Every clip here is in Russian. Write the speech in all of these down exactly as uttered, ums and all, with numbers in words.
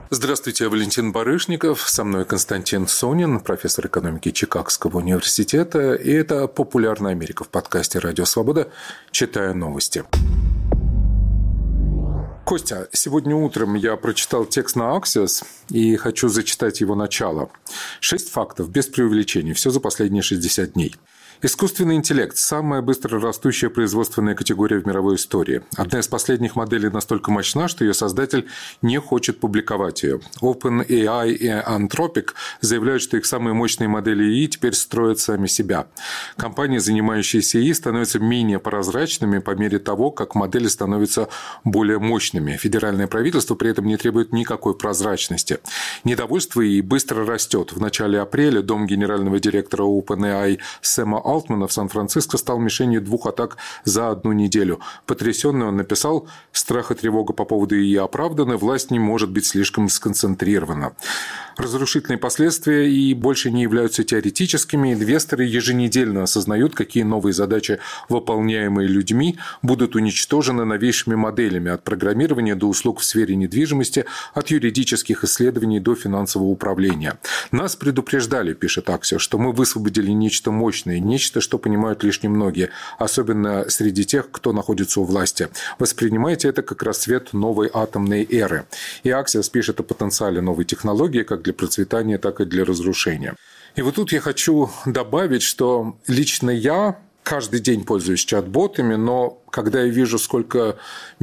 Здравствуйте, я Валентин Барышников, со мной Константин Сонин, профессор экономики Чикагского университета, и это «Популярная Америка» в подкасте «Радио Свобода». Читаю новости. Костя, сегодня утром я прочитал текст на Axios и хочу зачитать его начало. Шесть фактов, без преувеличений, все за последние шестьдесят дней. Искусственный интеллект – самая быстро растущая производственная категория в мировой истории. Одна из последних моделей настолько мощна, что ее создатель не хочет публиковать ее. OpenAI и Anthropic заявляют, что их самые мощные модели ИИ теперь строят сами себя. Компании, занимающиеся ИИ, становятся менее прозрачными по мере того, как модели становятся более мощными. Федеральное правительство при этом не требует никакой прозрачности. Недовольство ИИ быстро растет. В начале апреля дом генерального директора OpenAI Сэма Алтмана в Сан-Франциско стал мишенью двух атак за одну неделю. Потрясенный он написал: «Страх и тревога по поводу ИИ оправданы, власть не может быть слишком сконцентрирована». Разрушительные последствия ИИ больше не являются теоретическими. Инвесторы еженедельно осознают, какие новые задачи, выполняемые людьми, будут уничтожены новейшими моделями, от программирования до услуг в сфере недвижимости, от юридических исследований до финансового управления. «Нас предупреждали», пишет Axios, «что мы высвободили нечто мощное, нечто, что понимают лишь немногие, особенно среди тех, кто находится у власти. Воспринимайте это как рассвет новой атомной эры». И Axios пишет о потенциале новой технологии как для процветания, так и для разрушения. И вот тут я хочу добавить, что лично я каждый день пользуюсь чат-ботами, но когда я вижу, сколько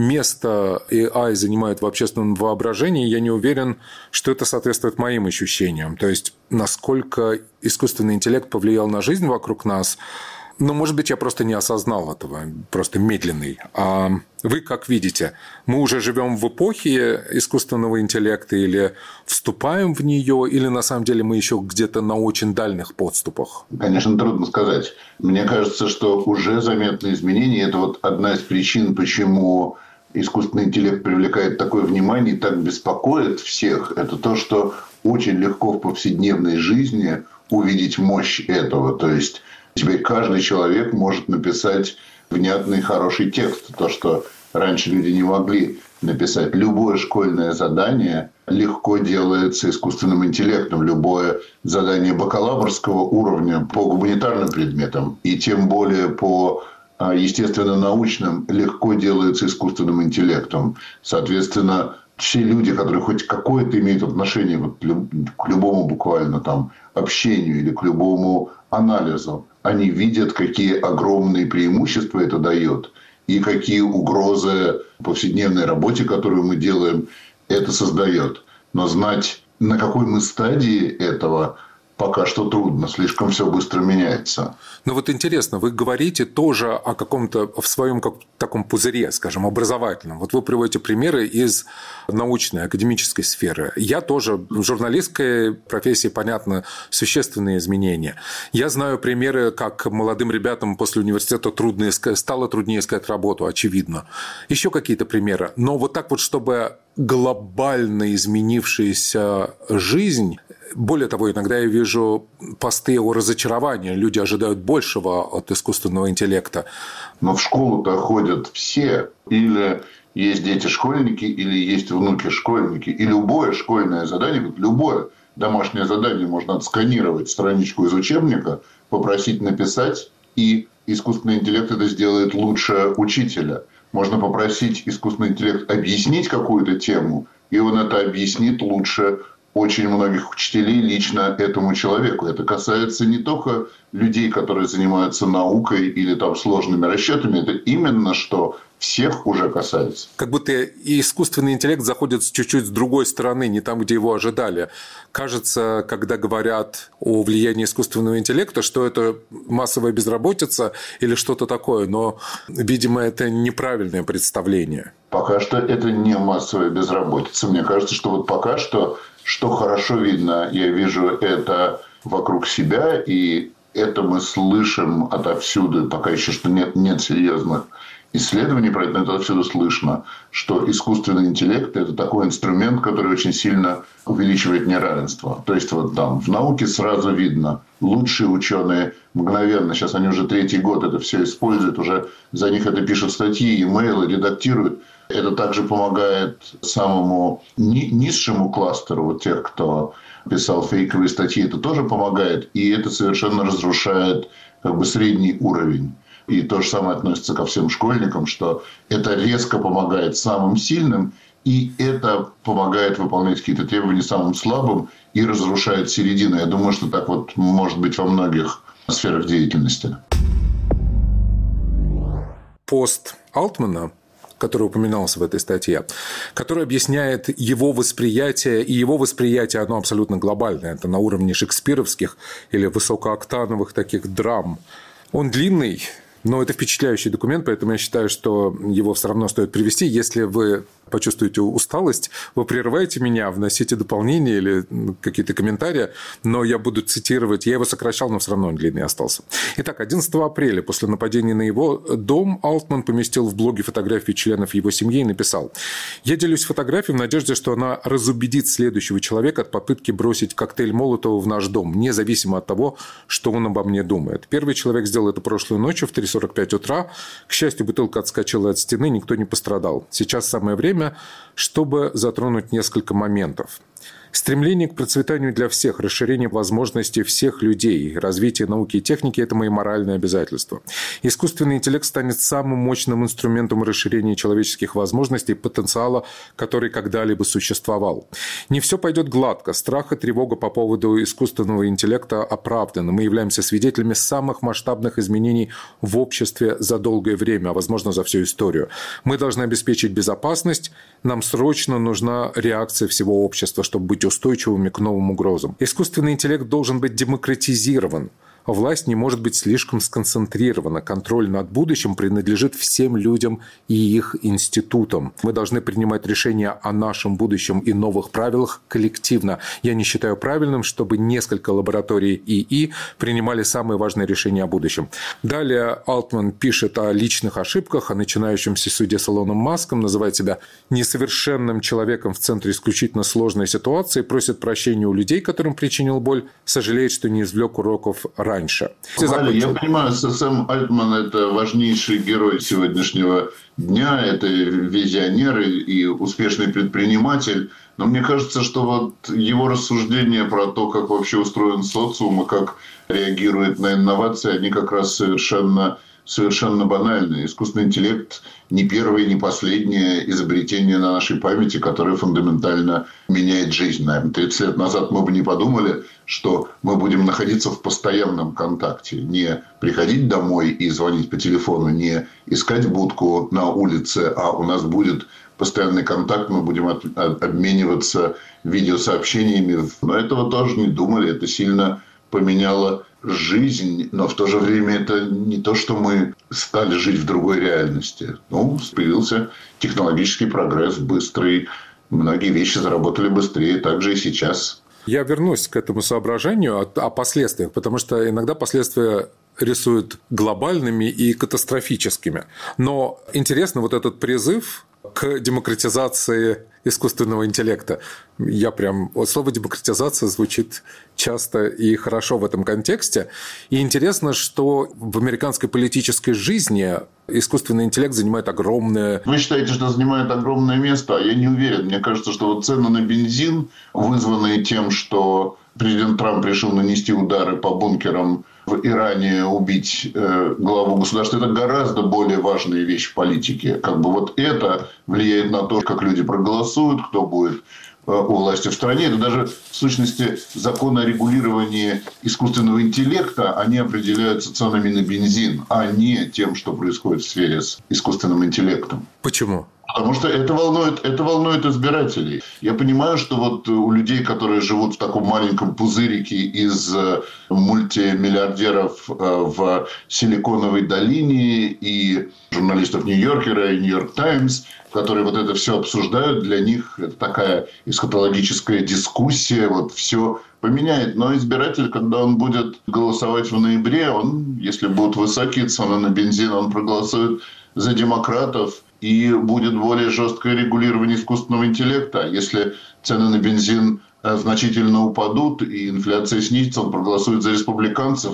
места эй ай занимает в общественном воображении, я не уверен, что это соответствует моим ощущениям. То есть, насколько искусственный интеллект повлиял на жизнь вокруг нас. Но, может быть, я просто не осознал этого, просто медленный. А вы как видите? Мы уже живем в эпохе искусственного интеллекта или вступаем в нее, или на самом деле мы еще где-то на очень дальних подступах? Конечно, трудно сказать. Мне кажется, что уже заметны изменения. Это вот одна из причин, почему искусственный интеллект привлекает такое внимание и так беспокоит всех. Это то, что очень легко в повседневной жизни увидеть мощь этого. То есть теперь каждый человек может написать внятный, хороший текст. То, что раньше люди не могли написать. Любое школьное задание легко делается искусственным интеллектом. Любое задание бакалаврского уровня по гуманитарным предметам и тем более по естественно-научным легко делается искусственным интеллектом. Соответственно, все люди, которые хоть какое-то имеют отношение вот к любому буквально там общению или к любому анализу, они видят, какие огромные преимущества это дает и какие угрозы повседневной работе, которую мы делаем, это создает. Но знать, на какой мы стадии этого, пока что трудно, слишком все быстро меняется. Но вот интересно, вы говорите тоже о каком-то в своем как, таком пузыре, скажем, образовательном. Вот вы приводите примеры из научной, академической сферы. Я тоже в журналистской профессии, понятно, существенные изменения. Я знаю примеры, как молодым ребятам после университета трудно искать, стало труднее искать работу, очевидно. Еще какие-то примеры. Но вот так вот, чтобы глобально изменившаяся жизнь. Более того, иногда я вижу посты о разочаровании. Люди ожидают большего от искусственного интеллекта. Но в школу-то ходят все. Или есть дети-школьники, или есть внуки-школьники. И любое школьное задание, любое домашнее задание можно отсканировать страничку из учебника, попросить написать, и искусственный интеллект это сделает лучше учителя. Можно попросить искусственный интеллект объяснить какую-то тему, и он это объяснит лучше очень многих учителей лично этому человеку. Это касается не только людей, которые занимаются наукой или там сложными расчетами, это именно что всех уже касается. Как будто и искусственный интеллект заходит чуть-чуть с другой стороны, не там, где его ожидали. Кажется, когда говорят о влиянии искусственного интеллекта, что это массовая безработица или что-то такое, но, видимо, это неправильное представление. Пока что это не массовая безработица. Мне кажется, что вот пока что, что хорошо видно, я вижу это вокруг себя, и это мы слышим отовсюду, пока еще что нет, нет серьезных исследований про это, это отсюда слышно, что искусственный интеллект – это такой инструмент, который очень сильно увеличивает неравенство. То есть, вот там в науке сразу видно, лучшие ученые мгновенно, сейчас они уже третий год это все используют, уже за них это пишут статьи, имейлы, редактируют. Это также помогает самому ни- низшему кластеру, вот тех, кто писал фейковые статьи, это тоже помогает, и это совершенно разрушает как бы средний уровень. И то же самое относится ко всем школьникам, что это резко помогает самым сильным, и это помогает выполнять какие-то требования самым слабым и разрушает середину. Я думаю, что так вот может быть во многих сферах деятельности. Пост Алтмана, который упоминался в этой статье, который объясняет его восприятие, и его восприятие, оно абсолютно глобальное. Это на уровне шекспировских или высокооктановых таких драм. Он длинный, но это впечатляющий документ, поэтому я считаю, что его все равно стоит привести. Если вы почувствуете усталость, вы прерываете меня, вносите дополнения или какие-то комментарии, но я буду цитировать. Я его сокращал, но все равно он длинный остался. Итак, одиннадцатого апреля, после нападения на его дом, Алтман поместил в блоге фотографии членов его семьи и написал: «Я делюсь фотографией в надежде, что она разубедит следующего человека от попытки бросить коктейль Молотова в наш дом, независимо от того, что он обо мне думает. Первый человек сделал это прошлой ночью в три сорок пять утра. К счастью, бутылка отскочила от стены, никто не пострадал. Сейчас самое время, чтобы затронуть несколько моментов. Стремление к процветанию для всех, расширение возможностей всех людей, развитие науки и техники – это мои моральные обязательства. Искусственный интеллект станет самым мощным инструментом расширения человеческих возможностей и потенциала, который когда-либо существовал. Не все пойдет гладко. Страх и тревога по поводу искусственного интеллекта оправданы. Мы являемся свидетелями самых масштабных изменений в обществе за долгое время, а возможно за всю историю. Мы должны обеспечить безопасность. Нам срочно нужна реакция всего общества, чтобы быть устойчивыми к новым угрозам. Искусственный интеллект должен быть демократизирован. Власть не может быть слишком сконцентрирована. Контроль над будущим принадлежит всем людям и их институтам. Мы должны принимать решения о нашем будущем и новых правилах коллективно. Я не считаю правильным, чтобы несколько лабораторий ИИ принимали самые важные решения о будущем». Далее Алтман пишет о личных ошибках, о начинающемся суде с Илоном Маском, называет себя несовершенным человеком в центре исключительно сложной ситуации, просит прощения у людей, которым причинил боль, сожалеет, что не извлек уроков раньше. Раньше. Валя, я понимаю, что Сэм Альтман – это важнейший герой сегодняшнего дня, это визионер и успешный предприниматель. Но мне кажется, что вот его рассуждения про то, как вообще устроен социум и как реагирует на инновации, они как раз совершенно, совершенно банальны. Искусственный интеллект не первое, не последнее изобретение на нашей памяти, которое фундаментально меняет жизнь. Наверное, тридцать лет назад мы бы не подумали, что мы будем находиться в постоянном контакте. Не приходить домой и звонить по телефону, не искать будку на улице, а у нас будет постоянный контакт, мы будем от, от, обмениваться видеосообщениями. Но этого тоже не думали, это сильно поменяло жизнь, но в то же время это не то, что мы стали жить в другой реальности. Ну, появился технологический прогресс быстрый, многие вещи заработали быстрее, так же и сейчас. Я вернусь к этому соображению о, о последствиях, потому что иногда последствия рисуют глобальными и катастрофическими. Но интересно вот этот призыв к демократизации искусственного интеллекта. Я прям... Вот слово «демократизация» звучит часто и хорошо в этом контексте. И интересно, что в американской политической жизни искусственный интеллект занимает огромное... Вы считаете, что занимает огромное место? А я не уверен. Мне кажется, что вот цены на бензин, вызванные тем, что президент Трамп решил нанести удары по бункерам в Иране, убить э, главу государства, это гораздо более важная вещь в политике. Как бы вот это влияет на то, как люди проголосуют, кто будет э, у власти в стране. Это даже в сущности законы о регулировании искусственного интеллекта, они определяются ценами на бензин, а не тем, что происходит в сфере с искусственным интеллектом. Почему? Потому что это волнует, это волнует избирателей. Я понимаю, что вот у людей, которые живут в таком маленьком пузырике из мультимиллиардеров в Силиконовой долине и журналистов Нью-Йоркера и Нью-Йорк Таймс, которые вот это все обсуждают, для них это такая эсхатологическая дискуссия, вот все поменяет. Но избиратель, когда он будет голосовать в ноябре, он, если будут высокие цены на бензин, он проголосует за демократов, и будет более жесткое регулирование искусственного интеллекта. Если цены на бензин значительно упадут и инфляция снизится, он проголосует за республиканцев.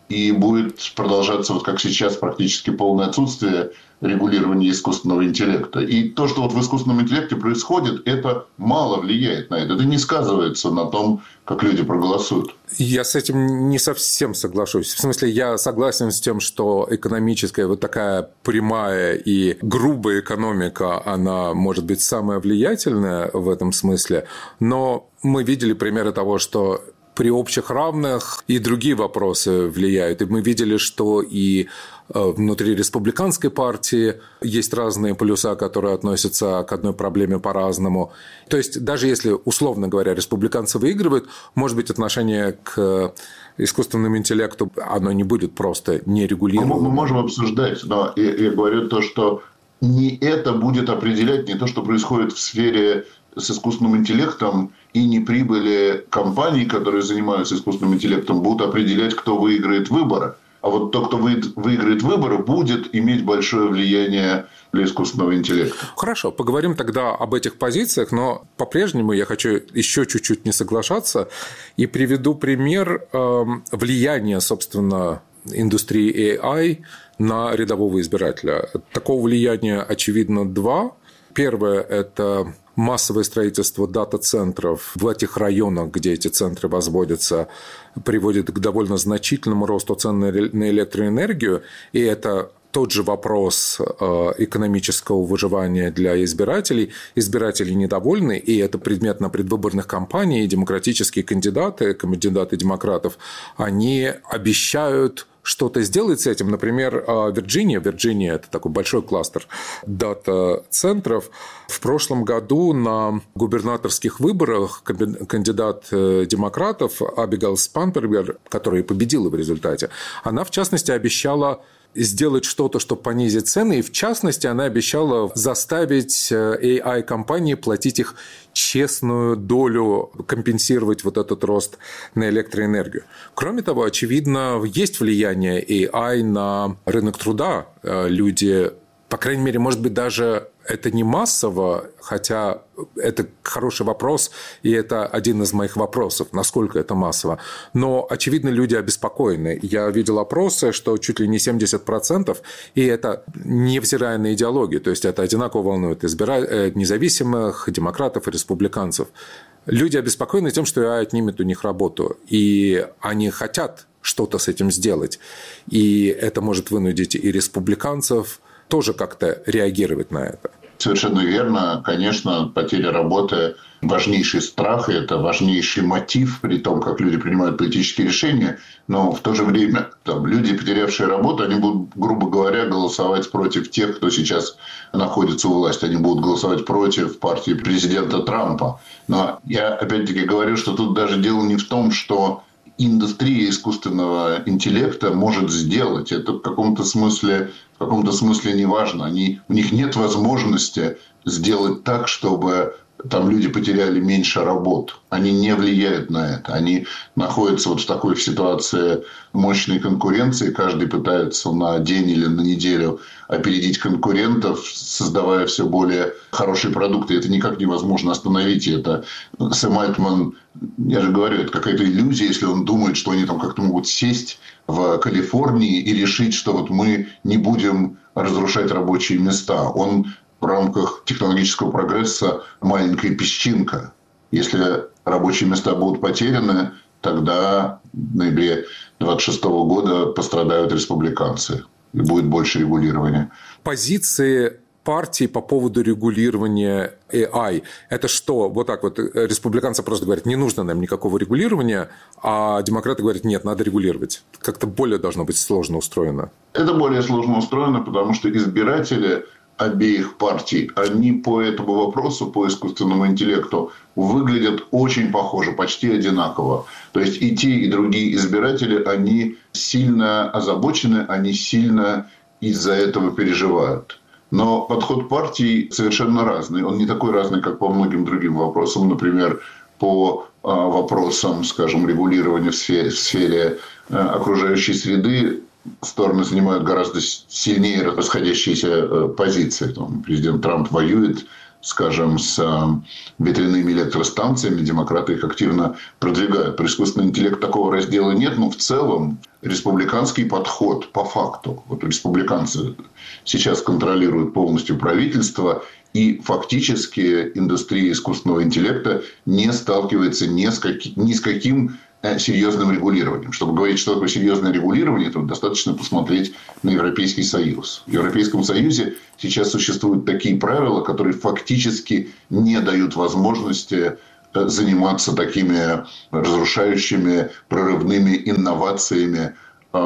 и будет продолжаться, вот как сейчас, практически полное отсутствие регулирования искусственного интеллекта. И то, что вот в искусственном интеллекте происходит, это мало влияет на это. Это не сказывается на том, как люди проголосуют. Я с этим не совсем соглашусь. В смысле, я согласен с тем, что экономическая вот такая прямая и грубая экономика, она может быть самая влиятельная в этом смысле, но мы видели примеры того, что при общих равных и другие вопросы влияют. И мы видели, что и внутри республиканской партии есть разные полюса, которые относятся к одной проблеме по-разному. То есть, даже если, условно говоря, республиканцы выигрывают, может быть, отношение к искусственному интеллекту, оно не будет просто нерегулируемым. Мы можем обсуждать, но я, я говорю то, что не это будет определять не то, что происходит в сфере с искусственным интеллектом, и не прибыли компаний, которые занимаются искусственным интеллектом, будут определять, кто выиграет выборы. А вот тот, кто выиграет выборы, будет иметь большое влияние для искусственного интеллекта. Хорошо, поговорим тогда об этих позициях, но по-прежнему я хочу еще чуть-чуть не соглашаться и приведу пример влияния, собственно, индустрии эй ай на рядового избирателя. Такого влияния, очевидно, два. Первое – это массовое строительство дата-центров в этих районах, где эти центры возводятся, приводит к довольно значительному росту цен на электроэнергию, и это тот же вопрос экономического выживания для избирателей. Избиратели недовольны, и это предмет на предвыборных кампаниях. Демократические кандидаты, кандидаты демократов, они обещают что-то сделать с этим. Например, Вирджиния. Вирджиния – это такой большой кластер дата-центров. В прошлом году на губернаторских выборах кандидат демократов Абигейл Спанбергер, которая победила в результате, она, в частности, обещала сделать что-то, чтобы понизить цены, и в частности она обещала заставить эй ай-компании платить их честную долю, компенсировать вот этот рост на электроэнергию. Кроме того, очевидно, есть влияние эй ай на рынок труда. Люди, по крайней мере, может быть, даже это не массово, хотя это хороший вопрос, и это один из моих вопросов, насколько это массово. Но, очевидно, люди обеспокоены. Я видел опросы, что чуть ли не семьдесят процентов, и это невзирая на идеологию, то есть это одинаково волнует избира... независимых, демократов и республиканцев. Люди обеспокоены тем, что эй ай отнимет у них работу, и они хотят что-то с этим сделать. И это может вынудить и республиканцев тоже как-то реагировать на это. Совершенно верно. Конечно, потеря работы – важнейший страх, и это важнейший мотив при том, как люди принимают политические решения. Но в то же время там, люди, потерявшие работу, они будут, грубо говоря, голосовать против тех, кто сейчас находится у власти. Они будут голосовать против партии президента Трампа. Но я опять-таки говорю, что тут даже дело не в том, что индустрия искусственного интеллекта может сделать. Это в каком-то смысле, в каком-то смысле не важно. Они, у них нет возможности сделать так, чтобы там люди потеряли меньше работ. Они не влияют на это. Они находятся вот в такой ситуации мощной конкуренции. Каждый пытается на день или на неделю опередить конкурентов, создавая все более хорошие продукты. Это никак невозможно остановить. И это Сэм Альтман, я же говорю, это какая-то иллюзия, если он думает, что они там как-то могут сесть в Калифорнии и решить, что вот мы не будем разрушать рабочие места. Он в рамках технологического прогресса маленькая песчинка. Если рабочие места будут потеряны, тогда в ноябре двадцать шестого года пострадают республиканцы. И будет больше регулирования. Позиции партии по поводу регулирования эй ай – это что? Вот так вот республиканцы просто говорят, не нужно нам никакого регулирования, а демократы говорят, нет, надо регулировать. Как-то более должно быть сложно устроено. Это более сложно устроено, потому что избиратели обеих партий, они по этому вопросу, по искусственному интеллекту, выглядят очень похоже, почти одинаково. То есть и те, и другие избиратели, они сильно озабочены, они сильно из-за этого переживают. Но подход партий совершенно разный. Он не такой разный, как по многим другим вопросам. Например, по вопросам, скажем, регулирования в сфере, в сфере окружающей среды стороны занимают гораздо сильнее расходящиеся позиции. Там, президент Трамп воюет скажем, с ветряными электростанциями. Демократы их активно продвигают. Про искусственный интеллект такого раздела нет, но в целом республиканский подход по факту. Вот республиканцы сейчас контролируют полностью правительство, и фактически индустрия искусственного интеллекта не сталкивается ни с, каки, ни с каким серьезным регулированием. Чтобы говорить, что такое серьезное регулирование, то достаточно посмотреть на Европейский Союз. В Европейском Союзе сейчас существуют такие правила, которые фактически не дают возможности заниматься такими разрушающими, прорывными инновациями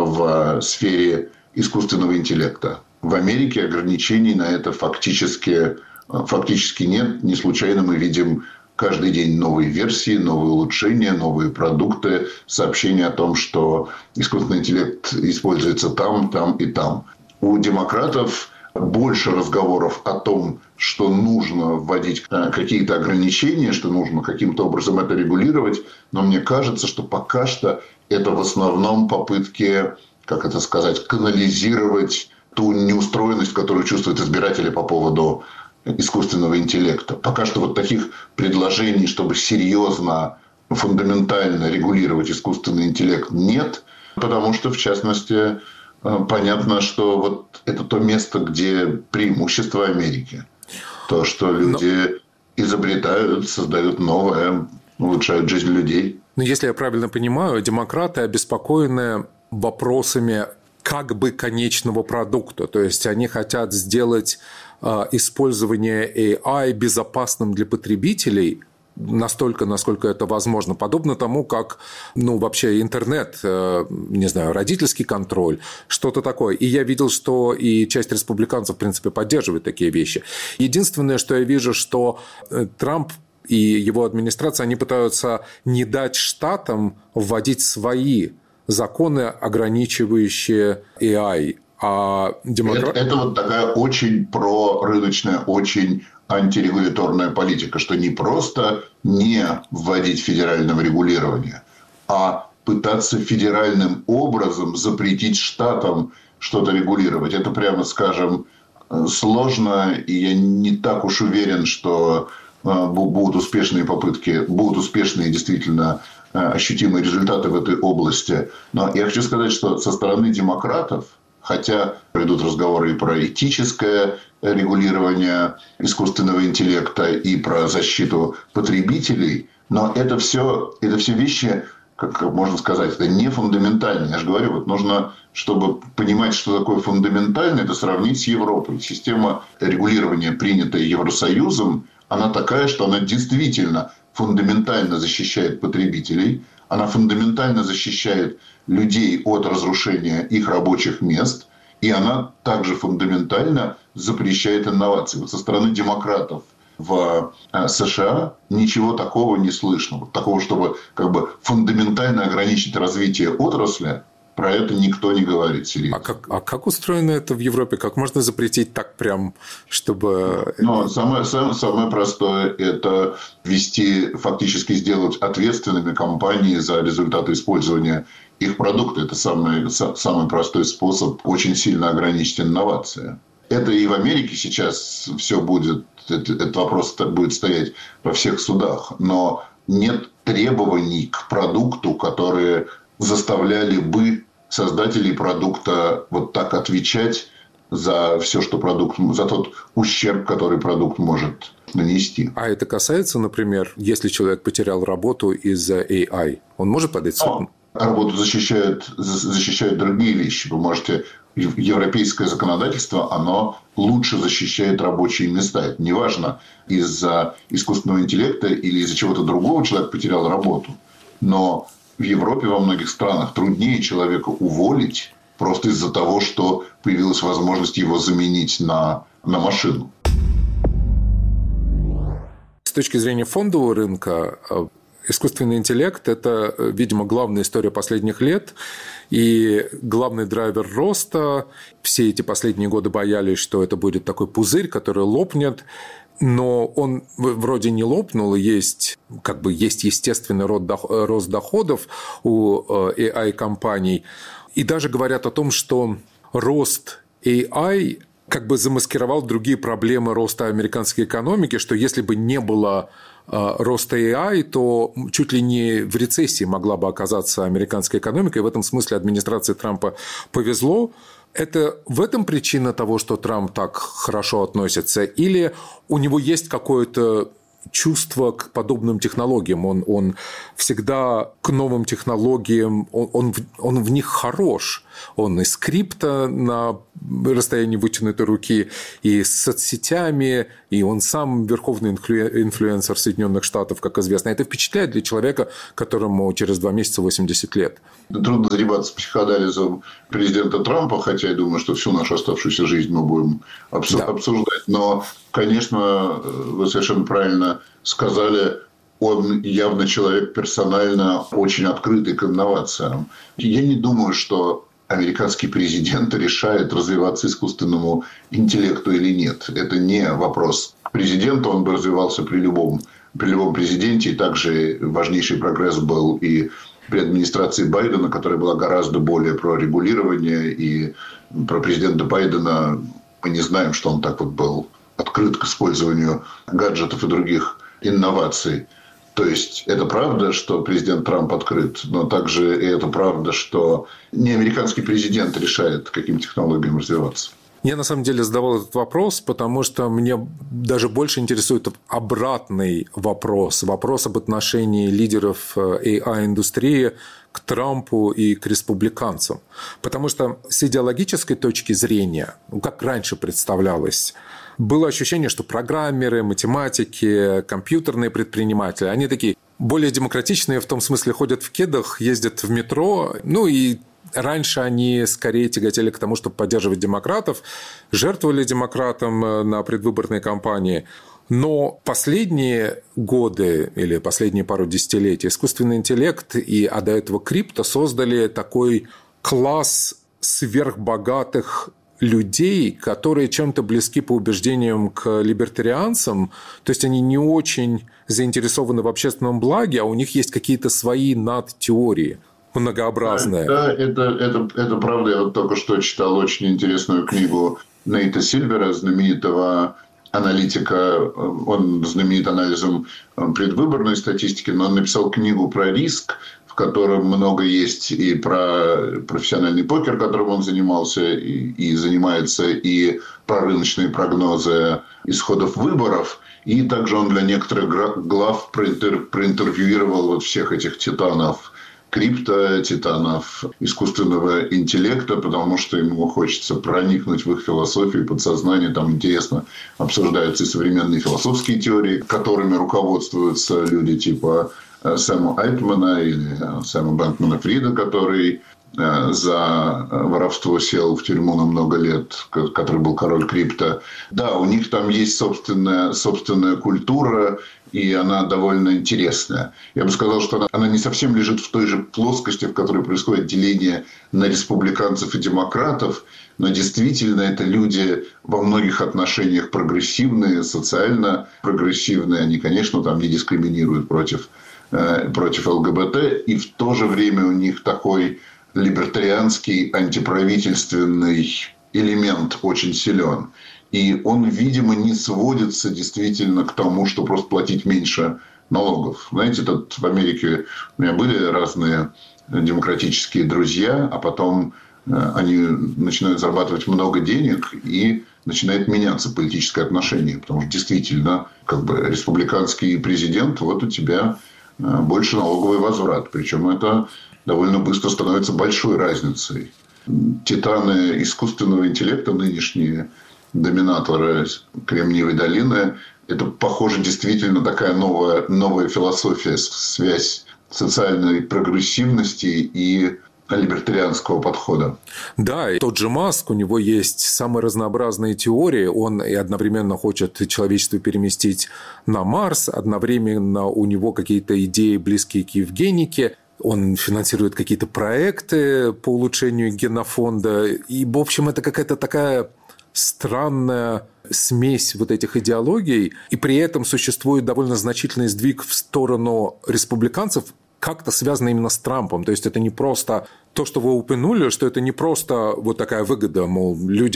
в сфере искусственного интеллекта. В Америке ограничений на это фактически, фактически нет. Не случайно мы видим каждый день новые версии, новые улучшения, новые продукты, сообщения о том, что искусственный интеллект используется там, там и там. У демократов больше разговоров о том, что нужно вводить какие-то ограничения, что нужно каким-то образом это регулировать. Но мне кажется, что пока что это в основном попытки, как это сказать, канализировать ту неустроенность, которую чувствуют избиратели по поводу искусственного интеллекта. Пока что вот таких предложений, чтобы серьезно, фундаментально регулировать искусственный интеллект, нет. Потому что, в частности, понятно, что вот это то место, где преимущество Америки. То, что люди Но... изобретают, создают новое, улучшают жизнь людей. Но если я правильно понимаю, демократы обеспокоены вопросами как бы конечного продукта. То есть они хотят сделать э, использование эй ай безопасным для потребителей настолько, насколько это возможно. Подобно тому, как ну, вообще интернет, э, не знаю, родительский контроль, что-то такое. И я видел, что и часть республиканцев, в принципе, поддерживает такие вещи. Единственное, что я вижу, что Трамп и его администрация, они пытаются не дать штатам вводить свои законы, ограничивающие эй ай. А демократ... это, это вот такая очень прорыночная, очень антирегуляторная политика, что не просто не вводить федерального регулирования, а пытаться федеральным образом запретить штатам что-то регулировать. Это, прямо скажем, сложно, и я не так уж уверен, что будут успешные попытки, будут успешные действительно ощутимые результаты в этой области. Но я хочу сказать, что со стороны демократов, хотя идут разговоры и про этическое регулирование искусственного интеллекта, и про защиту потребителей, но это все, это все вещи, как можно сказать, это не фундаментальные. Я же говорю, вот нужно, чтобы понимать, что такое фундаментальное, это сравнить с Европой. Система регулирования, принятая Евросоюзом, она такая, что она действительно фундаментально защищает потребителей, она фундаментально защищает людей от разрушения их рабочих мест, и она также фундаментально запрещает инновации. Вот со стороны демократов в США ничего такого не слышно. Вот такого, чтобы как бы фундаментально ограничить развитие отрасли, про это никто не говорит серьезно. А как, а как устроено это в Европе? Как можно запретить так прям, чтобы... Ну, самое, самое, самое простое – это ввести, фактически сделать ответственными компании за результаты использования их продукта. Это самый, самый простой способ очень сильно ограничить инновации. Это и в Америке сейчас все будет, этот вопрос будет стоять во всех судах. Но нет требований к продукту, которые заставляли бы создателей продукта вот так отвечать за все, что продукт, за тот ущерб, который продукт может нанести. А это касается, например, если человек потерял работу из-за эй ай, он может подать в суд? Работу защищают, защищают другие вещи. Вы можете... Европейское законодательство, оно лучше защищает рабочие места. Это неважно, из-за искусственного интеллекта или из-за чего-то другого человек потерял работу. Но в Европе во многих странах труднее человека уволить просто из-за того, что появилась возможность его заменить на, на машину. С точки зрения фондового рынка, искусственный интеллект – это, видимо, главная история последних лет и главный драйвер роста. Все эти последние годы боялись, что это будет такой пузырь, который лопнет. Но он вроде не лопнул, есть, как бы, есть естественный рост доходов у эй ай-компаний. И даже говорят о том, что рост эй ай как бы замаскировал другие проблемы роста американской экономики, что если бы не было роста эй ай, то чуть ли не в рецессии могла бы оказаться американская экономика, и в этом смысле администрации Трампа повезло. Это в этом причина того, что Трамп так хорошо относится, или у него есть какое-то чувство к подобным технологиям? Он, он всегда к новым технологиям, он, он, он в них хорош. Он и с крипто на расстоянии вытянутой руки, и с соцсетями, и он сам верховный инфлюенсер Соединенных Штатов, как известно. Это впечатляет для человека, которому через два месяца восемьдесят лет. Трудно заниматься психоанализом президента Трампа, хотя я думаю, что всю нашу оставшуюся жизнь мы будем обсу- да. обсуждать. Но, конечно, вы совершенно правильно сказали, он явно человек персонально очень открытый к инновациям. Я не думаю, что американский президент решает, развиваться искусственному интеллекту или нет. Это не вопрос президента, он бы развивался при любом, при любом президенте. И также важнейший прогресс был и при администрации Байдена, которая была гораздо более про регулирование. И про президента Байдена мы не знаем, что он так вот был открыт к использованию гаджетов и других инноваций. То есть, это правда, что президент Трамп открыт, но также и это правда, что не американский президент решает, каким технологиям развиваться. Я, на самом деле, задавал этот вопрос, потому что мне даже больше интересует обратный вопрос. Вопрос об отношении лидеров эй ай-индустрии к Трампу и к республиканцам. Потому что с идеологической точки зрения, ну, как раньше представлялось, было ощущение, что программеры, математики, компьютерные предприниматели, они такие более демократичные, в том смысле ходят в кедах, ездят в метро, ну и раньше они скорее тяготели к тому, чтобы поддерживать демократов, жертвовали демократам на предвыборной кампании. Но последние годы или последние пару десятилетий искусственный интеллект и, а до этого крипто создали такой класс сверхбогатых людей, которые чем-то близки по убеждениям к либертарианцам, то есть они не очень заинтересованы в общественном благе, а у них есть какие-то свои надтеории многообразные. Да, это, это, это правда. Я вот только что читал очень интересную книгу Нейта Сильвера, знаменитого аналитика. Он знаменит анализом предвыборной статистики, но он написал книгу про риск, в котором много есть и про профессиональный покер, которым он занимался и, и занимается, и про рыночные прогнозы исходов выборов. И также он для некоторых глав проинтер, проинтервьюировал вот всех этих титанов крипто, титанов искусственного интеллекта, потому что ему хочется проникнуть в их философию и подсознание. Там интересно обсуждаются и современные философские теории, которыми руководствуются люди типа Сэма Альтмана или Сэма Бэнкмана-Фрида, который за воровство сел в тюрьму на много лет, который был король крипто. Да, у них там есть собственная, собственная культура, и она довольно интересная. Я бы сказал, что она, она не совсем лежит в той же плоскости, в которой происходит деление на республиканцев и демократов, но действительно это люди во многих отношениях прогрессивные, социально прогрессивные. Они, конечно, там не дискриминируют против, э, против ЛГБТ, и в то же время у них такой либертарианский антиправительственный элемент очень силен. И он, видимо, не сводится действительно к тому, что просто платить меньше налогов. Знаете, тут в Америке у меня были разные демократические друзья, а потом они начинают зарабатывать много денег, и начинает меняться политическое отношение. Потому что действительно, как бы республиканский президент, вот у тебя больше налоговый возврат. Причем это довольно быстро становится большой разницей. Титаны искусственного интеллекта, нынешние доминаторы Кремниевой долины, это, похоже, действительно такая новая, новая философия, связь социальной прогрессивности и либертарианского подхода. Да, и тот же Маск, у него есть самые разнообразные теории. Он и одновременно хочет человечество переместить на Марс, одновременно у него какие-то идеи, близкие к евгенике. Он финансирует какие-то проекты по улучшению генофонда. И, в общем, это какая-то такая странная смесь вот этих идеологий. И при этом существует довольно значительный сдвиг в сторону республиканцев, как-то связано именно с Трампом. То есть, это не просто то, что вы упомянули, что это не просто вот такая выгода, мол, люди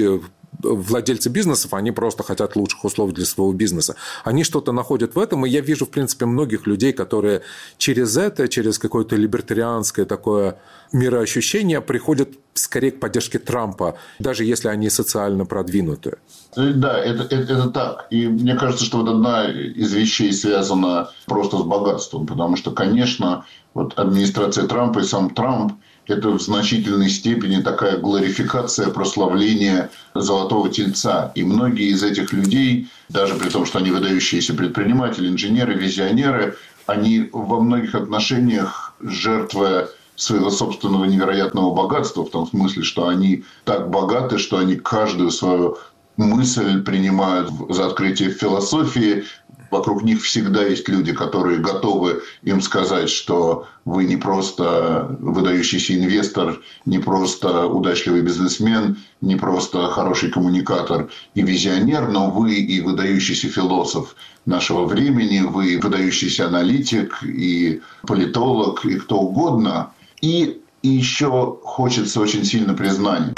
владельцы бизнесов, они просто хотят лучших условий для своего бизнеса. Они что-то находят в этом, и я вижу, в принципе, многих людей, которые через это, через какое-то либертарианское такое мироощущение приходят скорее к поддержке Трампа, даже если они социально продвинутые. Да, это, это, это так. И мне кажется, что вот одна из вещей связана просто с богатством, потому что, конечно, вот администрация Трампа и сам Трамп – это в значительной степени такая глорификация, прославление золотого тельца. И многие из этих людей, даже при том, что они выдающиеся предприниматели, инженеры, визионеры, они во многих отношениях жертвы своего собственного невероятного богатства, в том смысле, что они так богаты, что они каждую свою мысль принимают за открытие философии. Вокруг них всегда есть люди, которые готовы им сказать, что вы не просто выдающийся инвестор, не просто удачливый бизнесмен, не просто хороший коммуникатор и визионер, но вы и выдающийся философ нашего времени, вы выдающийся аналитик и политолог, и кто угодно. И, и еще хочется очень сильно признания.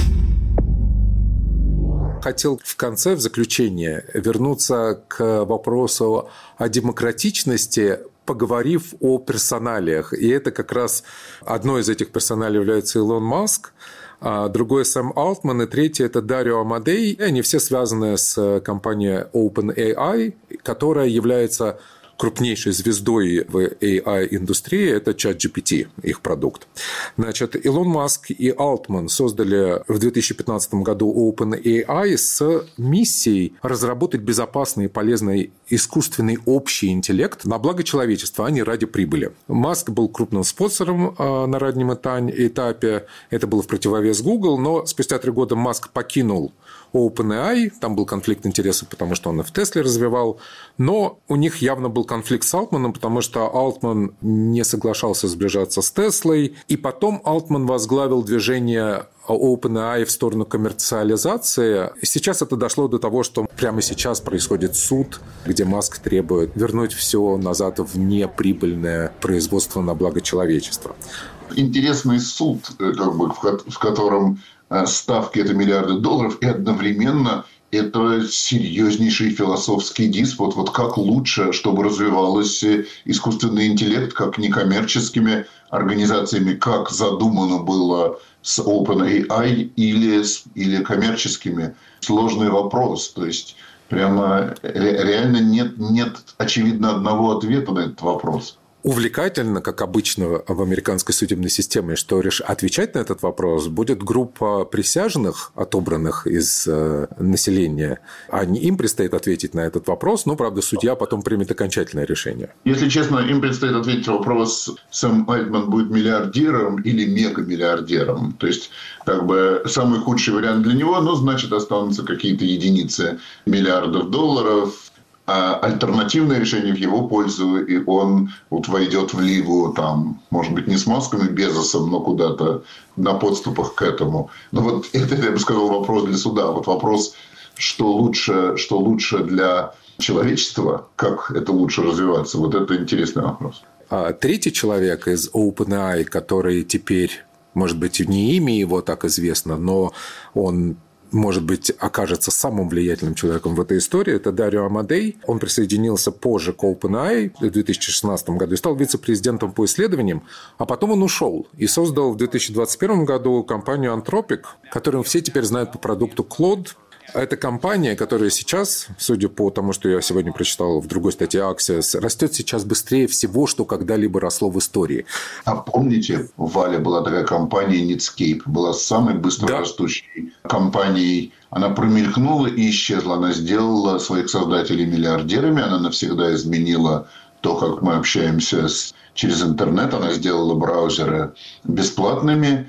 Хотел в конце, в заключение, вернуться к вопросу о демократичности, поговорив о персоналиях. И это как раз одно из этих персоналей является Илон Маск, а другой Сэм Алтман, и третий – это Дарио Амадей. Они все связаны с компанией OpenAI, которая является крупнейшей звездой в эй ай-индустрии – это ChatGPT, их продукт. Значит, Илон Маск и Алтман создали в две тысячи пятнадцатом году OpenAI с миссией разработать безопасный и полезный искусственный общий интеллект на благо человечества, а не ради прибыли. Маск был крупным спонсором на раннем этапе, это было в противовес Google, но спустя три года Маск покинул OpenAI, там был конфликт интересов, потому что он и в Тесле развивал, но у них явно был конфликт с Алтманом, потому что Алтман не соглашался сближаться с Теслой, и потом Алтман возглавил движение OpenAI в сторону коммерциализации. И сейчас это дошло до того, что прямо сейчас происходит суд, где Маск требует вернуть все назад в неприбыльное производство на благо человечества. Интересный суд, как бы, в котором ставки – это миллиарды долларов, и одновременно это серьезнейший философский диспут. Вот как лучше, чтобы развивался искусственный интеллект, как некоммерческими организациями, как задумано было с OpenAI, или, или коммерческими. Сложный вопрос. То есть, прямо реально нет, нет, очевидно, одного ответа на этот вопрос. Увлекательно, как обычно в американской судебной системе, что отвечать на этот вопрос будет группа присяжных, отобранных из населения. А не им предстоит ответить на этот вопрос, но, правда, судья потом примет окончательное решение. Если честно, им предстоит ответить на вопрос, Сэм Альтман будет миллиардером или мегамиллиардером. То есть, как бы, самый худший вариант для него, но, значит, останутся какие-то единицы миллиардов долларов. А альтернативное решение в его пользу, и он вот войдет в лигу, там, может быть, не с Маском и Безосом, но куда-то на подступах к этому. Но вот это, я бы сказал, вопрос для суда. Вот вопрос, что лучше, что лучше для человечества, как это лучше развиваться, вот это интересный вопрос. А третий человек из OpenAI, который теперь, может быть, не имя его так известно, но он, может быть, окажется самым влиятельным человеком в этой истории, это Дарио Амадей. Он присоединился позже к OpenAI в две тысячи шестнадцатом году и стал вице-президентом по исследованиям, а потом он ушел и создал в две тысячи двадцать первом году компанию Anthropic, которую все теперь знают по продукту Claude. Это компания, которая сейчас, судя по тому, что я сегодня прочитал в другой статье Axios, растет сейчас быстрее всего, что когда-либо росло в истории. А помните, в Вале была такая компания Netscape, была самой быстрорастущей да. компанией. Она промелькнула и исчезла. Она сделала своих создателей миллиардерами, она навсегда изменила то, как мы общаемся с, через интернет. Она сделала браузеры бесплатными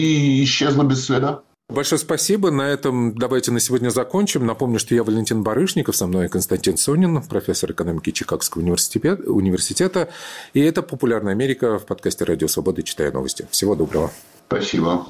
и исчезла без следа. Большое спасибо. На этом давайте на сегодня закончим. Напомню, что я Валентин Барышников, со мной Константин Сонин, профессор экономики Чикагского университета. И это «Популярная Америка» в подкасте «Радио Свобода. Читаю новости». Всего доброго. Спасибо.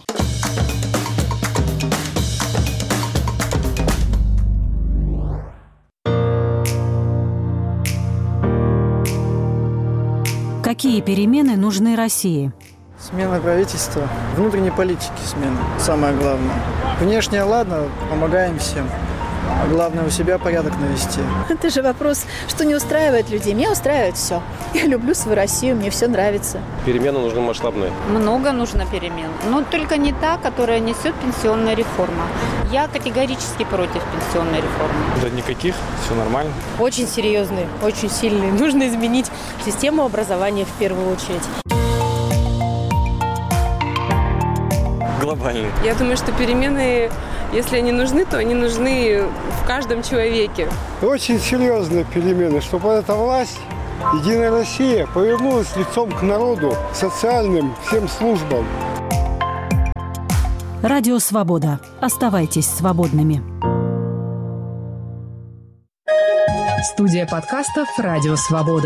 Какие перемены нужны России? Смена правительства, внутренней политики смена, самое главное. Внешне, ладно, помогаем всем. А главное, у себя порядок навести. Это же вопрос, что не устраивает людей. Меня устраивает все. Я люблю свою Россию, мне все нравится. Перемены нужны масштабные. Много нужно перемен. Но только не та, которая несет пенсионная реформа. Я категорически против пенсионной реформы. Да никаких, все нормально. Очень серьезный, очень сильный. Нужно изменить систему образования в первую очередь. Глобальный. Я думаю, что перемены, если они нужны, то они нужны в каждом человеке. Очень серьезные перемены, чтобы эта власть, Единая Россия, повернулась лицом к народу, к социальным всем службам. Радио «Свобода». Оставайтесь свободными. Студия подкастов «Радио Свобода».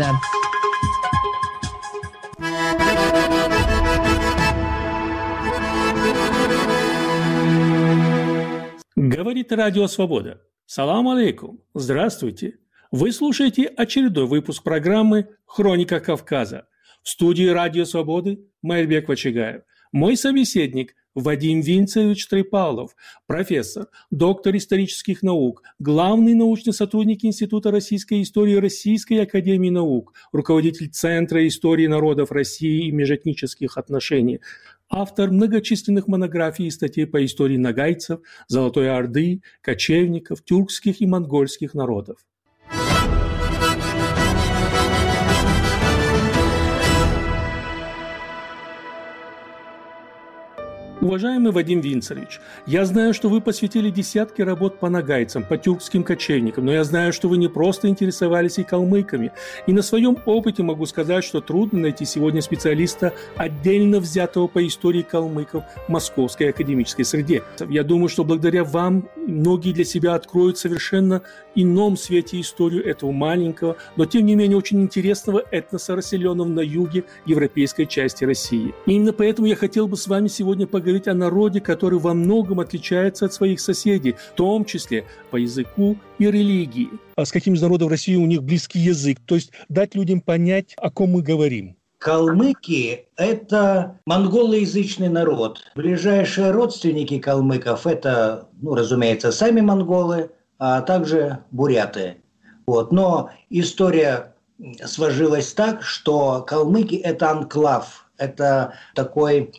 Говорит Радио Свобода. Салам алейкум. Здравствуйте. Вы слушаете очередной выпуск программы «Хроника Кавказа». В студии Радио Свободы Майрбек Вачигаев. Мой собеседник Вадим Винцевич Трипалов, профессор, доктор исторических наук, главный научный сотрудник Института российской истории Российской академии наук, руководитель Центра истории народов России и межэтнических отношений, автор многочисленных монографий и статей по истории нагайцев, Золотой Орды, кочевников, тюркских и монгольских народов. Уважаемый Вадим Винцевич, я знаю, что вы посвятили десятки работ по нагайцам, по тюркским кочевникам, но я знаю, что вы не просто интересовались и калмыками. И на своем опыте могу сказать, что трудно найти сегодня специалиста, отдельно взятого по истории калмыков в московской академической среде. Я думаю, что благодаря вам многие для себя откроют в совершенно ином свете историю этого маленького, но тем не менее очень интересного этноса, расселенного на юге европейской части России. И именно поэтому я хотел бы с вами сегодня поговорить говорить о народе, который во многом отличается от своих соседей, в том числе по языку и религии. А с каким из народов России у них близкий язык? То есть дать людям понять, о ком мы говорим. Калмыки – это монголоязычный народ. Ближайшие родственники калмыков – это, ну, разумеется, сами монголы, а также буряты. Вот. Но история сложилась так, что калмыки – это анклав. Это такой,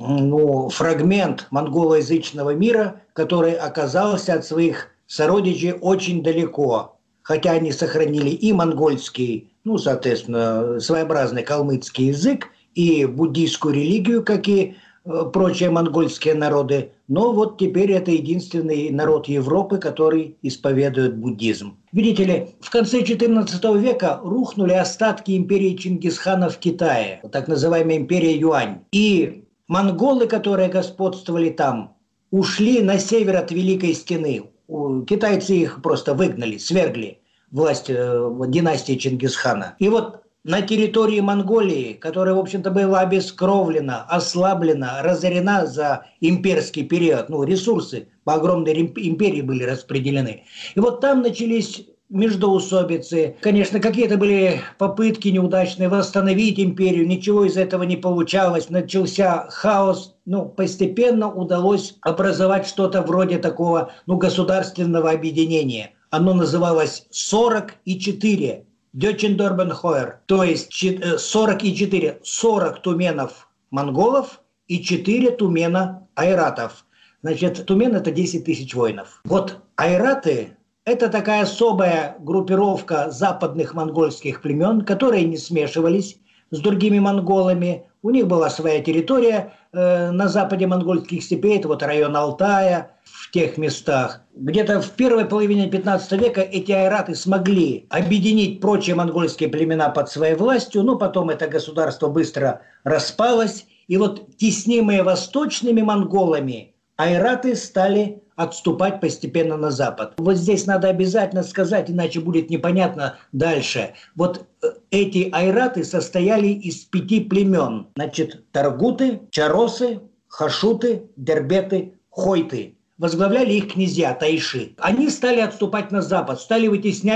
ну, фрагмент монголоязычного мира, который оказался от своих сородичей очень далеко. Хотя они сохранили и монгольский, ну, соответственно, своеобразный калмыцкий язык, и буддийскую религию, как и прочие монгольские народы. Но вот теперь это единственный народ Европы, который исповедует буддизм. Видите ли, в конце четырнадцатого века рухнули остатки империи Чингисхана в Китае, так называемая империя Юань. И монголы, которые господствовали там, ушли на север от Великой Стены. Китайцы их просто выгнали, свергли власть э, династии Чингисхана. И вот на территории Монголии, которая, в общем-то, была обескровлена, ослаблена, разорена за имперский период, ну, ресурсы по огромной империи были распределены. И вот там начались междоусобицы. Конечно, какие-то были попытки неудачные восстановить империю, ничего из этого не получалось, начался хаос. Ну, постепенно удалось образовать что-то вроде такого, ну, государственного объединения. Оно называлось сорок и четыре. Дёчендорбенхойер, то есть сорок и четыре, сорок туменов монголов и четыре тумена айратов. Значит, тумен – это десять тысяч воинов. Вот айраты – это такая особая группировка западных монгольских племен, которые не смешивались с другими монголами. У них была своя территория э, на западе монгольских степей, это вот район Алтая, в тех местах. Где-то в первой половине пятнадцатого века эти айраты смогли объединить прочие монгольские племена под своей властью, но потом это государство быстро распалось. И вот теснимые восточными монголами айраты стали отступать постепенно на запад. Вот здесь надо обязательно сказать, иначе будет непонятно дальше. Вот эти айраты состояли из пяти племен. Значит, таргуты, чаросы, хашуты, дербеты, хойты. Возглавляли их князья, тайши. Они стали отступать на запад, стали вытеснять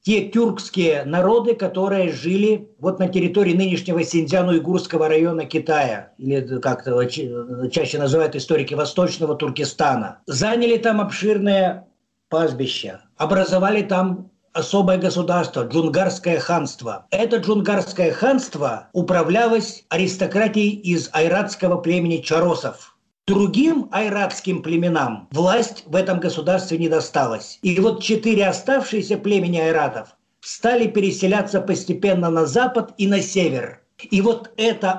те тюркские народы, которые жили вот на территории нынешнего Синьцзян-Уйгурского района Китая, или как-то чаще называют историки Восточного Туркестана. Заняли там обширное пастбище, образовали там особое государство, Джунгарское ханство. Это Джунгарское ханство управлялось аристократией из айратского племени чаросов. Другим айратским племенам власть в этом государстве не досталась. И вот четыре оставшиеся племени айратов стали переселяться постепенно на запад и на север. И вот эта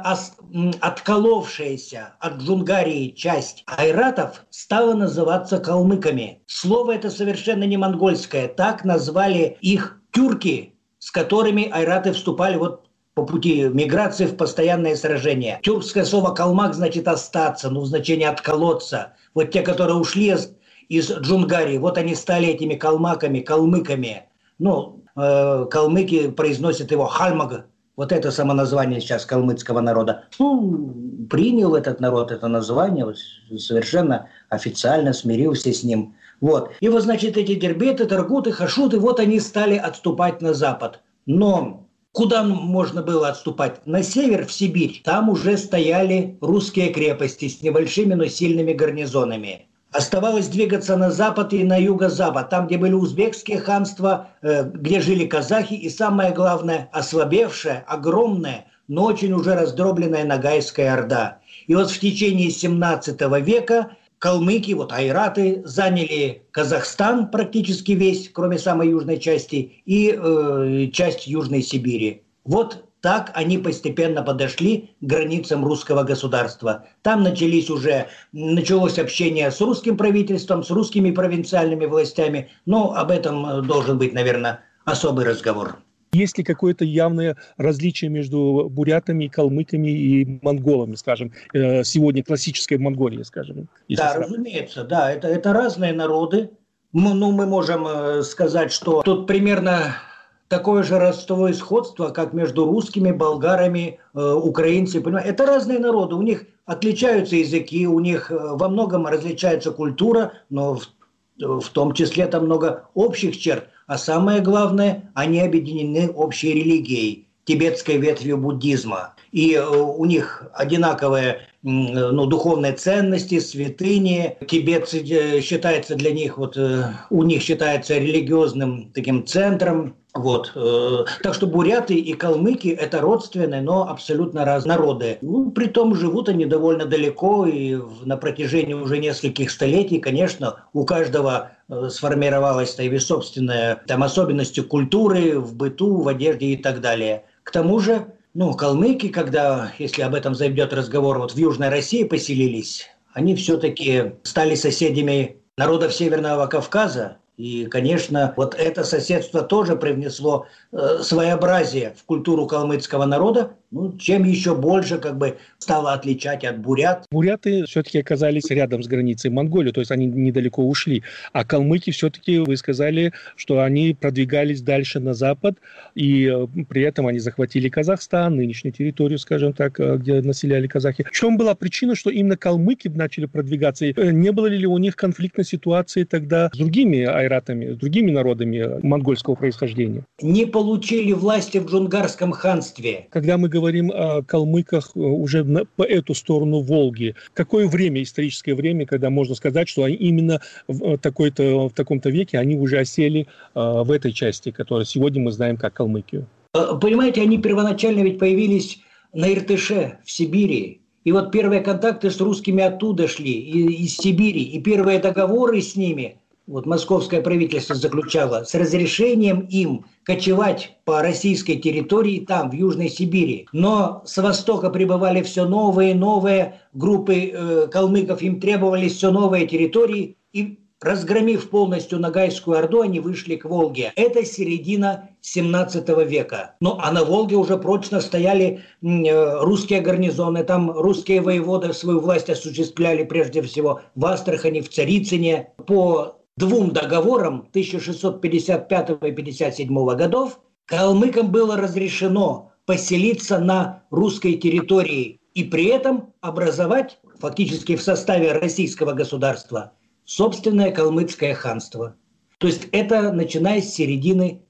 отколовшаяся от Джунгарии часть айратов стала называться калмыками. Слово это совершенно не монгольское. Так назвали их тюрки, с которыми айраты вступали вот по пути миграции в постоянные сражения. Тюркское слово «калмак» значит «остаться», ну, в значении «отколоться». Вот те, которые ушли из Джунгарии, вот они стали этими калмаками, калмыками. Ну, э, калмыки произносят его «хальмаг». Вот это самоназвание сейчас калмыцкого народа. Ну, принял этот народ это название, вот, совершенно официально смирился с ним. Вот. И вот, значит, эти дербеты, таргуты, хашуты, вот они стали отступать на запад. Но куда можно было отступать? На север, в Сибирь. Там уже стояли русские крепости с небольшими, но сильными гарнизонами. Оставалось двигаться на запад и на юго-запад, там, где были узбекские ханства, где жили казахи, и самое главное, ослабевшая, огромная, но очень уже раздробленная Ногайская Орда. И вот в течение семнадцатого века калмыки, вот айраты, заняли Казахстан практически весь, кроме самой южной части, и э, часть Южной Сибири. Вот так они постепенно подошли к границам русского государства. Там начались уже, началось общение с русским правительством, с русскими провинциальными властями, но об этом должен быть, наверное, особый разговор. Есть ли какое-то явное различие между бурятами, калмыками и монголами, скажем, сегодня классической Монголии, скажем? Да, сравнивать? Разумеется, да, это, это разные народы. Мы, ну, мы можем сказать, что тут примерно такое же родство и сходство, как между русскими, болгарами, э, украинцами. Понимаете? Это разные народы, у них отличаются языки, у них во многом различается культура, но в, в том числе там много общих черт. А самое главное, они объединены общей религией, тибетской ветвью буддизма. И у них одинаковые ну, духовные ценности, святыни. Тибет считается для них, вот, у них считается религиозным таким центром. Вот. Так что буряты и калмыки – это родственные, но абсолютно разные народы. Ну, притом живут они довольно далеко, и на протяжении уже нескольких столетий, конечно, у каждого сформировалась и собственная там, особенности культуры в быту, в одежде и так далее. К тому же, ну, калмыки, когда, если об этом зайдет разговор, вот в Южной России поселились, они все-таки стали соседями народов Северного Кавказа. И, конечно, вот это соседство тоже привнесло э, своеобразие в культуру калмыцкого народа, ну, чем еще больше как бы стало отличать от бурят. Буряты все-таки оказались рядом с границей Монголии, то есть они недалеко ушли. А калмыки все-таки, вы сказали, что они продвигались дальше на запад, и э, при этом они захватили Казахстан, нынешнюю территорию, скажем так, где населяли казахи. В чем была причина, что именно калмыки начали продвигаться? Не было ли у них конфликтной ситуации тогда с другими айратами, с другими народами монгольского происхождения? Не получили власти в Джунгарском ханстве. Когда мы говорим о калмыках уже на, по эту сторону Волги, какое время, историческое время, когда можно сказать, что они именно в, такой-то, в таком-то веке они уже осели а, в этой части, которую сегодня мы знаем как Калмыкию? Понимаете, они первоначально ведь появились на Иртыше, в Сибири. И вот первые контакты с русскими оттуда шли, из Сибири. И первые договоры с ними вот московское правительство заключало с разрешением им кочевать по российской территории там, в Южной Сибири. Но с востока прибывали все новые и новые группы э, калмыков, им требовались все новые территории. И разгромив полностью Ногайскую Орду, они вышли к Волге. Это середина семнадцатого века. Ну, а на Волге уже прочно стояли э, русские гарнизоны. Там русские воеводы свою власть осуществляли прежде всего в Астрахани, в Царицыне. По двум договорам тысяча шестьсот пятьдесят пятого и пятьдесят седьмого годов калмыкам было разрешено поселиться на русской территории и при этом образовать фактически в составе российского государства собственное калмыцкое ханство. То есть это начиная с середины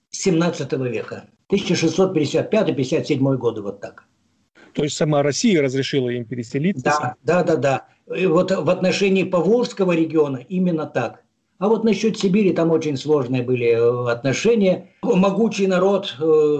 семнадцатого века. тысяча шестьсот пятьдесят пятый — пятьдесят седьмой годы, вот так. То есть сама Россия разрешила им переселиться? Да, да, да, да. И вот в отношении Поволжского региона именно так. А вот насчет Сибири там очень сложные были отношения. Могучий народ,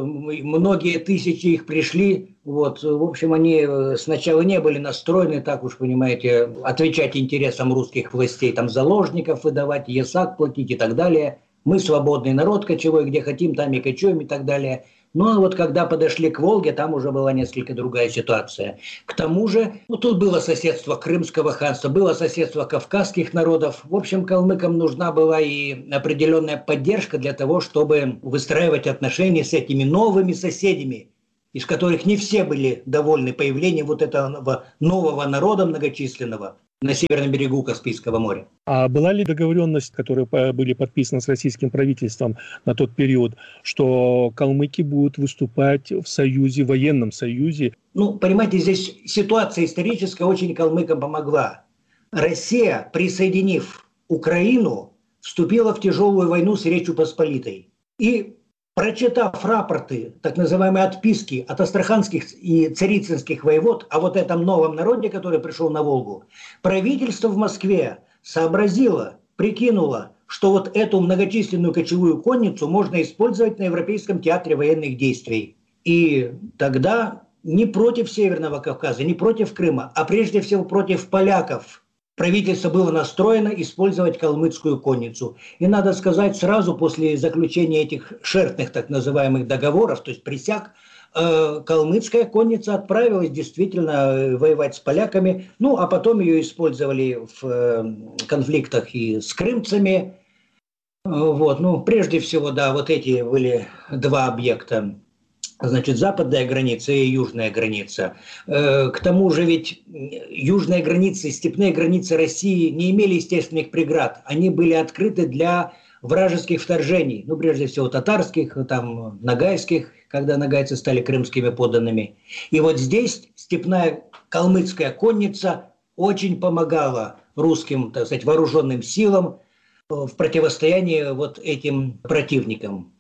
многие тысячи их пришли. Вот, в общем, они сначала не были настроены, так уж понимаете, отвечать интересам русских властей, там заложников выдавать, ЕСАК платить и так далее. Мы свободный народ кочевой, где хотим, там и кочуем и так далее. Но вот когда подошли к Волге, там уже была несколько другая ситуация. К тому же, ну, тут было соседство Крымского ханства, было соседство кавказских народов. В общем, калмыкам нужна была и определенная поддержка для того, чтобы выстраивать отношения с этими новыми соседями, из которых не все были довольны появлением вот этого нового народа многочисленного на северном берегу Каспийского моря. А была ли договоренность, которая были подписаны с российским правительством на тот период, что калмыки будут выступать в союзе, в военном союзе? Ну, понимаете, здесь ситуация историческая очень калмыкам помогла. Россия, присоединив Украину, вступила в тяжелую войну с Речью Посполитой. И прочитав рапорты, так называемые отписки от астраханских и царицынских воевод о вот этом новом народе, который пришел на Волгу, правительство в Москве сообразило, прикинуло, что вот эту многочисленную кочевую конницу можно использовать на Европейском театре военных действий. И тогда не против Северного Кавказа, не против Крыма, а прежде всего против поляков правительство было настроено использовать калмыцкую конницу. И надо сказать, сразу после заключения этих шертных так называемых договоров, то есть присяг, э, калмыцкая конница отправилась действительно воевать с поляками. Ну, а потом ее использовали в э, конфликтах и с крымцами. Вот, ну, прежде всего, да, вот эти были два объекта. Значит, западная граница и южная граница. К тому же ведь южная граница и степные границы России не имели естественных преград. Они были открыты для вражеских вторжений. Ну, прежде всего, татарских, там, ногайских, когда ногайцы стали крымскими подданными. И вот здесь степная калмыцкая конница очень помогала русским, так сказать, вооруженным силам в противостоянии вот этим противникам.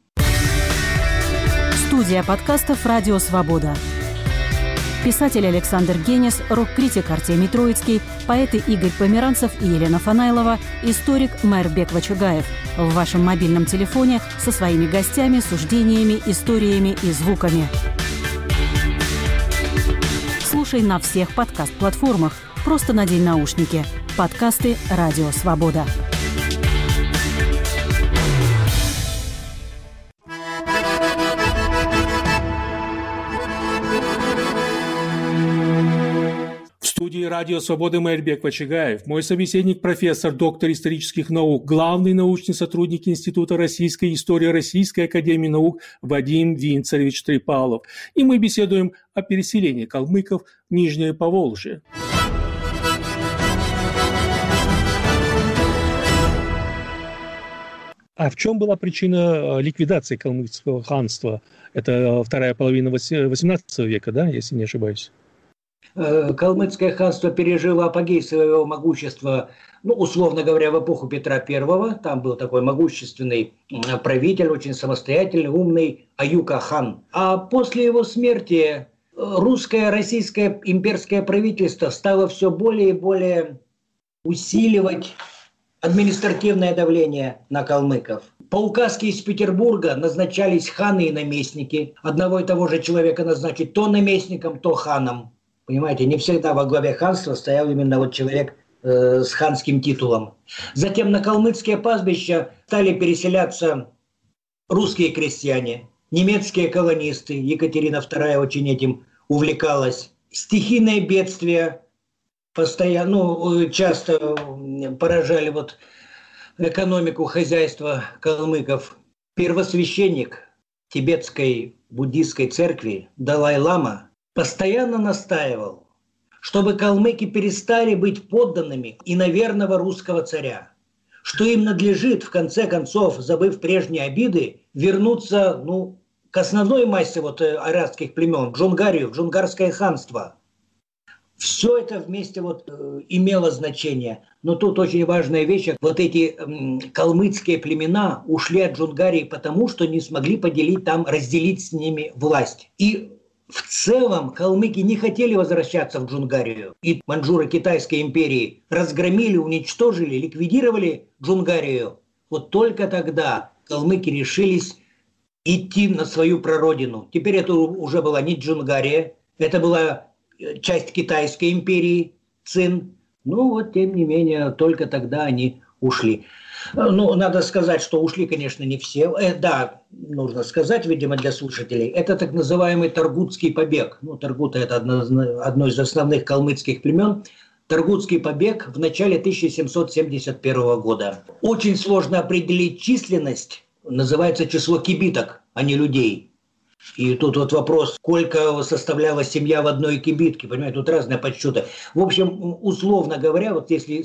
Студия подкастов «Радио Свобода». Писатель Александр Генис, рок-критик Артемий Троицкий, поэты Игорь Померанцев и Елена Фанайлова, историк Майрбек Вачугаев. В вашем мобильном телефоне со своими гостями, суждениями, историями и звуками. Слушай на всех подкаст-платформах. Просто надень наушники. Подкасты «Радио Свобода». В студии «Радио Свободы» Майрбек Вачугаев, мой собеседник, профессор, доктор исторических наук, главный научный сотрудник Института российской истории Российской академии наук Вадим Винцаревич Трипалов. И мы беседуем о переселении калмыков в Нижнее Поволжье. А в чем была причина ликвидации калмыцкого ханства? Это вторая половина восемнадцатого века, да, если не ошибаюсь? Калмыцкое ханство пережило апогей своего могущества, ну, условно говоря, в эпоху Петра Первого. Там был такой могущественный правитель, очень самостоятельный, умный Аюка-хан. А после его смерти русское, российское имперское правительство стало все более и более усиливать административное давление на калмыков. По указке из Петербурга назначались ханы и наместники. Одного и того же человека назначить то наместником, то ханом. Понимаете, не всегда во главе ханства стоял именно вот человек э, с ханским титулом. Затем на калмыцкие пастбища стали переселяться русские крестьяне, немецкие колонисты. Екатерина Вторая очень этим увлекалась. Стихийные бедствия постоянно, ну, часто поражали вот экономику хозяйства калмыков. Первосвященник тибетской буддийской церкви Далай-лама постоянно настаивал, чтобы калмыки перестали быть подданными иноверного русского царя, что им надлежит, в конце концов, забыв прежние обиды, вернуться, ну, к основной массе вот аратских племен, в Джунгарию, в Джунгарское ханство. Все это вместе вот э, имело значение. Но тут очень важная вещь. Вот эти э, калмыцкие племена ушли от Джунгарии потому, что не смогли поделить там, разделить с ними власть. И в целом калмыки не хотели возвращаться в Джунгарию. И маньчжуры Китайской империи разгромили, уничтожили, ликвидировали Джунгарию. Вот только тогда калмыки решились идти на свою прародину. Теперь это уже была не Джунгария, это была часть Китайской империи, Цин. Ну вот, тем не менее, только тогда они ушли. Ну, надо сказать, что ушли, конечно, не все. Э, да, нужно сказать, видимо, для слушателей. Это так называемый Таргутский побег. Ну, Таргуты – это одно, одно из основных калмыцких племен. Таргутский побег в начале тысяча семьсот семьдесят первого года. Очень сложно определить численность. Называется число кибиток, а не людей. И тут вот вопрос, сколько составляла семья в одной кибитке, понимаете, тут разные подсчеты. В общем, условно говоря, вот если